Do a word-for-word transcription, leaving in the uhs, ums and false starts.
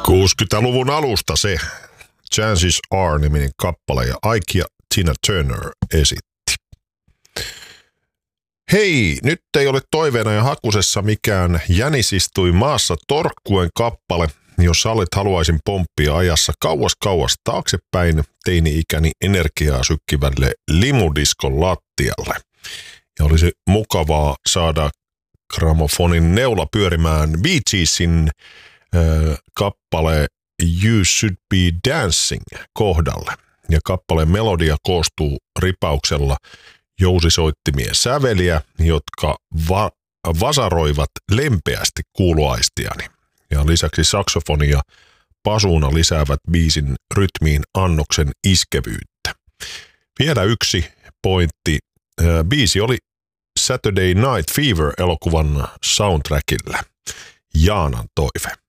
kuusikymmentäluvun alusta se Chances Are-niminen kappale ja Ike ja Tina Turner esitti. Hei, nyt ei ole toiveena ja hakusessa mikään jänis istui maassa torkkuen kappale, jos olet haluaisin pomppia ajassa kauas kauas taaksepäin teini-ikäni energiaa sykkivälle limudiskon lattialle. Ja olisi mukavaa saada gramofonin neula pyörimään Bee Geesin äh, kappale You Should Be Dancing kohdalle. Ja kappaleen melodia koostuu ripauksella jousisoittimien säveliä, jotka va- vasaroivat lempeästi kuuloaistiani. Ja lisäksi saksofoni ja pasuuna lisäävät biisin rytmiin annoksen iskevyyttä. Vielä yksi pointti. Biisi oli Saturday Night Fever -elokuvan soundtrackilla. Jaanan toive.